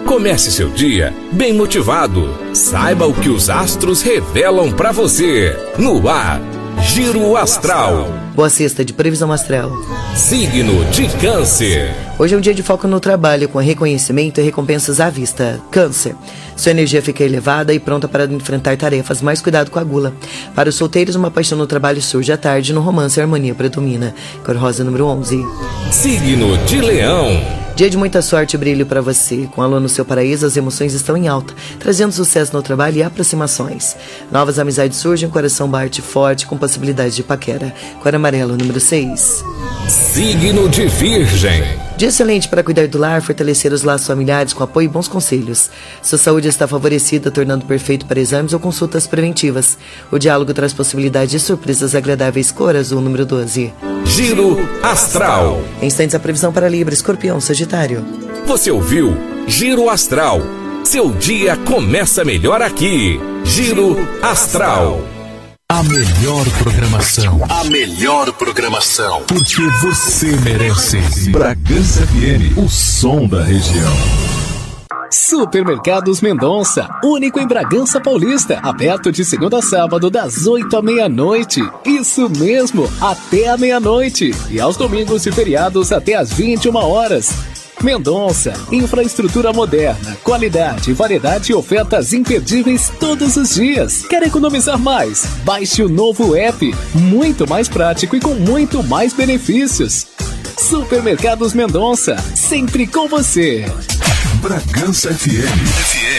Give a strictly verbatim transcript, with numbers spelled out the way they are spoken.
Comece seu dia bem motivado. Saiba o que os astros revelam pra você. No ar, Giro Astral. Boa sexta de previsão astral. Signo de Câncer. Hoje é um dia de foco no trabalho, com reconhecimento e recompensas à vista. Câncer. Sua energia fica elevada e pronta para enfrentar tarefas, mas cuidado com a gula. Para os solteiros, uma paixão no trabalho surge à tarde, no romance a harmonia predomina. Cor rosa número onze. Signo de Leão. Dia de muita sorte e brilho para você. Com a lua no seu paraíso, as emoções estão em alta, trazendo sucesso no trabalho e aproximações. Novas amizades surgem, o coração bate forte, com possibilidades de paquera. Cor amarelo número seis. Signo de Virgem. Dia excelente para cuidar do lar, fortalecer os laços familiares com apoio e bons conselhos. Sua saúde está favorecida, tornando perfeito para exames ou consultas preventivas. O diálogo traz possibilidade de surpresas agradáveis. Cor azul número doze. Giro Astral. Em instantes, a previsão para Libra, Escorpião, Sagitário. Você ouviu Giro Astral. Seu dia começa melhor aqui. Giro Astral. A melhor programação. A melhor programação. Porque você merece. Bragança F M, o som da região. Supermercados Mendonça, único em Bragança Paulista, aberto de segunda a sábado das oito à meia-noite. Isso mesmo, até a meia-noite. E aos domingos e feriados até às vinte e uma horas. Mendonça, infraestrutura moderna, qualidade, variedade e ofertas imperdíveis todos os dias. Quer economizar mais? Baixe o novo app, muito mais prático e com muito mais benefícios. Supermercados Mendonça, sempre com você. Bragança F M.